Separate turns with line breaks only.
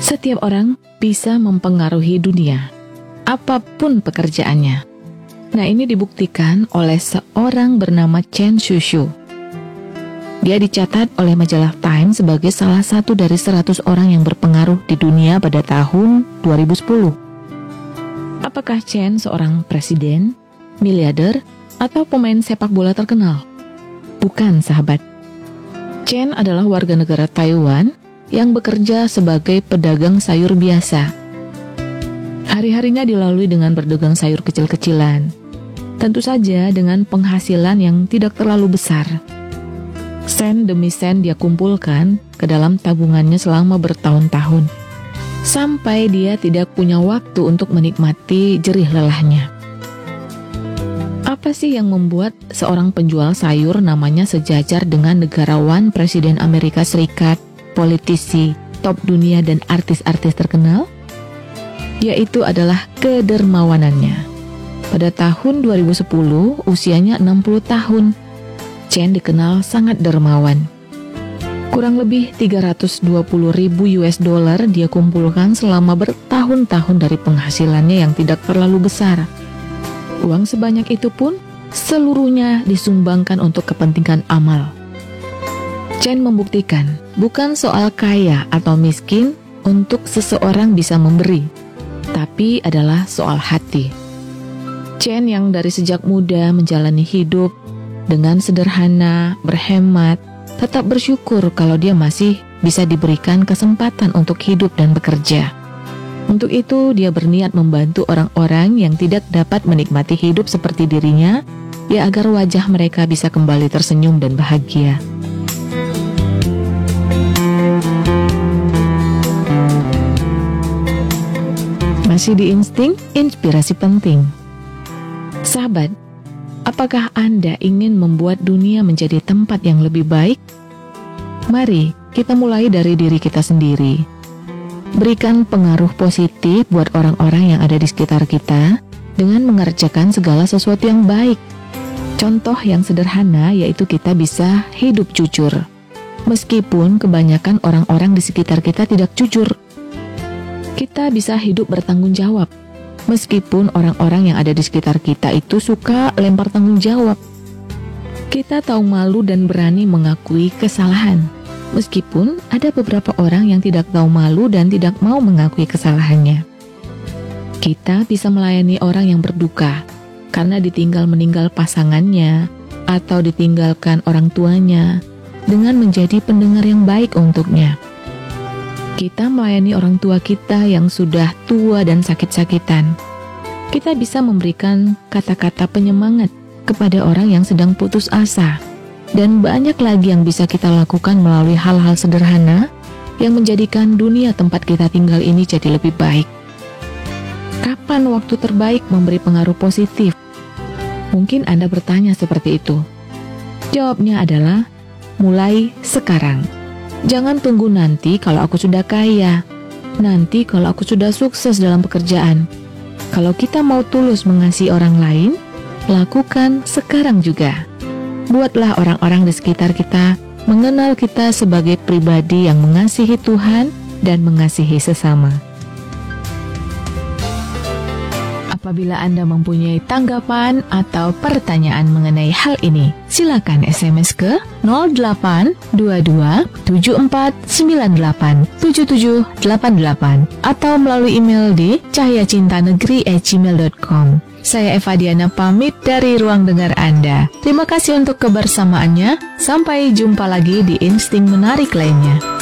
Setiap orang bisa mempengaruhi dunia, apapun pekerjaannya. Nah, ini dibuktikan oleh seorang bernama Chen Shushu. Dia dicatat oleh majalah Time sebagai salah satu dari 100 orang yang berpengaruh di dunia pada tahun 2010. Apakah Chen seorang presiden, miliarder, atau pemain sepak bola terkenal? Bukan, sahabat. Chen adalah warga negara Taiwan yang bekerja sebagai pedagang sayur biasa. Hari-harinya dilalui dengan berdagang sayur kecil-kecilan. Tentu saja dengan penghasilan yang tidak terlalu besar. Sen demi sen dia kumpulkan ke dalam tabungannya selama bertahun-tahun. Sampai dia tidak punya waktu untuk menikmati jerih lelahnya. Apa sih yang membuat seorang penjual sayur namanya sejajar dengan negarawan Presiden Amerika Serikat, politisi, top dunia, dan artis-artis terkenal? Yaitu adalah kedermawanannya. Pada tahun 2010, usianya 60 tahun. Chen dikenal sangat dermawan. Kurang lebih 320.000 US dollar dia kumpulkan selama bertahun-tahun dari penghasilannya yang tidak terlalu besar. Uang sebanyak itu pun seluruhnya disumbangkan untuk kepentingan amal. Chen membuktikan bukan soal kaya atau miskin untuk seseorang bisa memberi, tapi adalah soal hati. Chen yang dari sejak muda menjalani hidup dengan sederhana, berhemat, tetap bersyukur kalau dia masih bisa diberikan kesempatan untuk hidup dan bekerja. Untuk itu, dia berniat membantu orang-orang yang tidak dapat menikmati hidup seperti dirinya, ya agar wajah mereka bisa kembali tersenyum dan bahagia. Masih di Insting, inspirasi penting. Sahabat, apakah Anda ingin membuat dunia menjadi tempat yang lebih baik? Mari kita mulai dari diri kita sendiri. Berikan pengaruh positif buat orang-orang yang ada di sekitar kita dengan mengerjakan segala sesuatu yang baik. Contoh yang sederhana yaitu kita bisa hidup jujur. Meskipun kebanyakan orang-orang di sekitar kita tidak jujur. Kita bisa hidup bertanggung jawab. Meskipun orang-orang yang ada di sekitar kita itu suka lempar tanggung jawab. Kita tahu malu dan berani mengakui kesalahan. Meskipun ada beberapa orang yang tidak tahu malu dan tidak mau mengakui kesalahannya. Kita bisa melayani orang yang berduka karena ditinggal meninggal pasangannya atau ditinggalkan orang tuanya dengan menjadi pendengar yang baik untuknya. Kita melayani orang tua kita yang sudah tua dan sakit-sakitan. Kita bisa memberikan kata-kata penyemangat kepada orang yang sedang putus asa. Dan banyak lagi yang bisa kita lakukan melalui hal-hal sederhana yang menjadikan dunia tempat kita tinggal ini jadi lebih baik. Kapan waktu terbaik memberi pengaruh positif? Mungkin Anda bertanya seperti itu. Jawabnya adalah, mulai sekarang. Jangan tunggu nanti kalau aku sudah kaya, nanti kalau aku sudah sukses dalam pekerjaan. Kalau kita mau tulus mengasihi orang lain, lakukan sekarang juga. Buatlah orang-orang di sekitar kita mengenal kita sebagai pribadi yang mengasihi Tuhan dan mengasihi sesama. Apabila Anda mempunyai tanggapan atau pertanyaan mengenai hal ini, silakan SMS ke 082274987788 atau melalui email di cahyacintanegeri@gmail.com. Saya Eva Diana pamit dari ruang dengar Anda. Terima kasih untuk kebersamaannya. Sampai jumpa lagi di Insting Menarik lainnya.